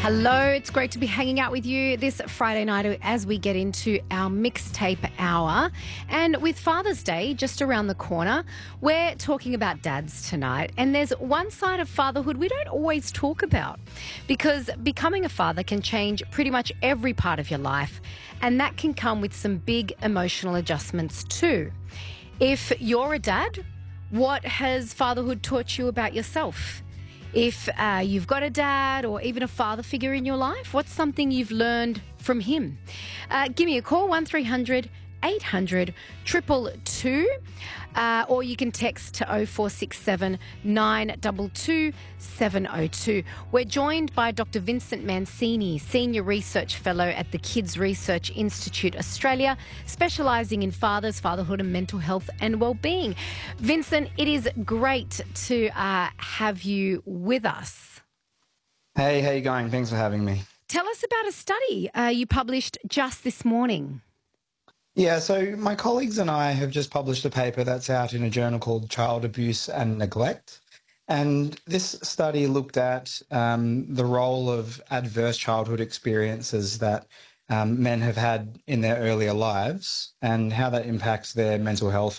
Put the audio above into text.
Hello, it's great to be hanging out with you this Friday night as we get into our mixtape hour. And with Father's Day just around the corner, we're talking about dads tonight. And there's one side of fatherhood we don't always talk about, because becoming a father can change pretty much every part of your life. And that can come with some big emotional adjustments too. If you're a dad, what has fatherhood taught you about yourself? If you've got a dad or even a father figure in your life, what's something you've learned from him? Give me a call, 1300 800 222, or you can text to 0467 922 702. We're joined by Dr. Vincent Mancini, Senior Research Fellow at the Kids Research Institute Australia, specialising in fathers, fatherhood and mental health and wellbeing. Vincent, it is great to have you with us. Hey, how you going? Thanks for having me. Tell us about a study you published just this morning. Yeah, so my colleagues and I have just published a paper that's out in a journal called Child Abuse and Neglect. And this study looked at the role of adverse childhood experiences that men have had in their earlier lives and how that impacts their mental health